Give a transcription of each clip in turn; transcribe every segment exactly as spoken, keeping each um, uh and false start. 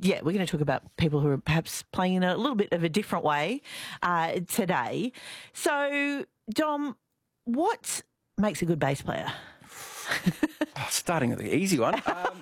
yeah, we're going to talk about people who are perhaps playing in a little bit of a different way uh, today. So, Dom, what makes a good bass player? Oh, starting with the easy one. Um,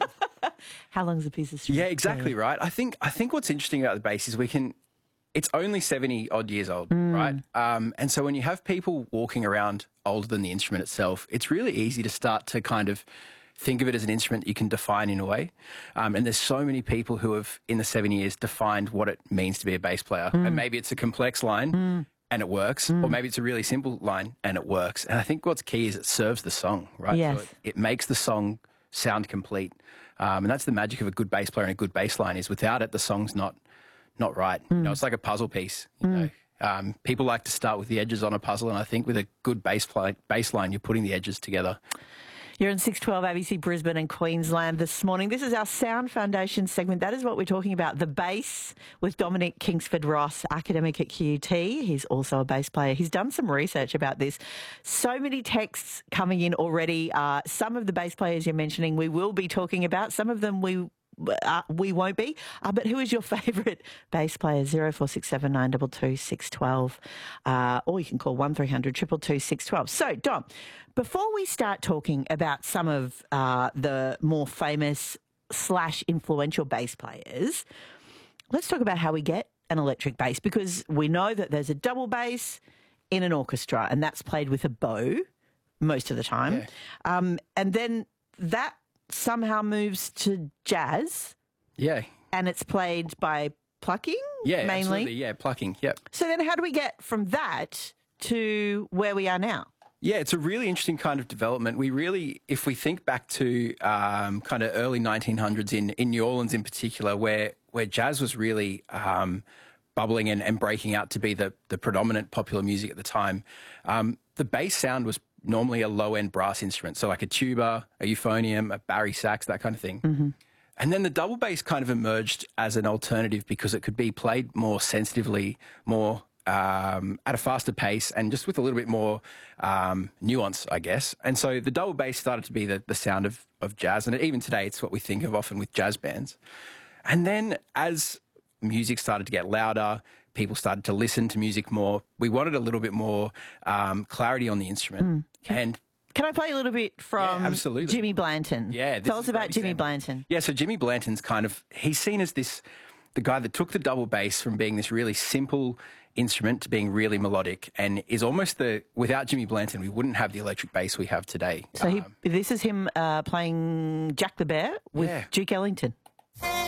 How long's a piece of string? yeah, exactly right. I think I think what's interesting about the bass is we can. It's only seventy odd years old, mm. right? Um, and so when you have people walking around older than the instrument itself, it's really easy to start to kind of think of it as an instrument you can define in a way. Um, and there's so many people who have, in the seven years, defined what it means to be a bass player. Mm. And maybe it's a complex line mm. and it works, mm. or maybe it's a really simple line and it works. And I think what's key is it serves the song, right? Yes. So it, it makes the song sound complete. Um, and that's the magic of a good bass player and a good bass line is without it, the song's not not right. Mm. You know, it's like a puzzle piece. You mm. know, um, people like to start with the edges on a puzzle, and I think with a good bass, play, bass line, you're putting the edges together. You're on six twelve A B C Brisbane and Queensland this morning. This is our Sound Foundation segment. That is what we're talking about, the bass, with Dominic Kingsford-Ross, academic at Q U T. He's also a bass player. He's done some research about this. So many texts coming in already. Uh, some of the bass players you're mentioning we will be talking about. Some of them we Uh, we won't be. Uh, but who is your favourite bass player? zero four six seven nine two two six one two. Uh, or you can call one three hundred two two two six one two. So, Dom, before we start talking about some of uh, the more famous slash influential bass players, let's talk about how we get an electric bass, because we know that there's a double bass in an orchestra and that's played with a bow most of the time. Yeah. Um, and then that somehow moves to jazz. Yeah. And it's played by plucking, yeah, mainly. Absolutely. Yeah, plucking, yep. So then how do we get from that to where we are now? Yeah, it's a really interesting kind of development. We really, if we think back to um, kind of early nineteen hundreds in, in New Orleans in particular, where, where jazz was really um, bubbling and, and breaking out to be the, the predominant popular music at the time, um, the bass sound was normally a low-end brass instrument, so like a tuba, a euphonium, a bari sax, that kind of thing. Mm-hmm. And then the double bass kind of emerged as an alternative because it could be played more sensitively, more um, at a faster pace, and just with a little bit more um, nuance, I guess. And so the double bass started to be the, the sound of, of jazz, and even today it's what we think of often with jazz bands. And then as music started to get louder, people started to listen to music more, we wanted a little bit more um, clarity on the instrument. Mm. And can I play a little bit from yeah, absolutely. Jimmy Blanton? Yeah. Tell us about Jimmy example. Blanton. Yeah, so Jimmy Blanton's kind of, he's seen as this, the guy that took the double bass from being this really simple instrument to being really melodic, and is almost the, without Jimmy Blanton, we wouldn't have the electric bass we have today. So um, he, this is him uh, playing Jack the Bear with yeah. Duke Ellington.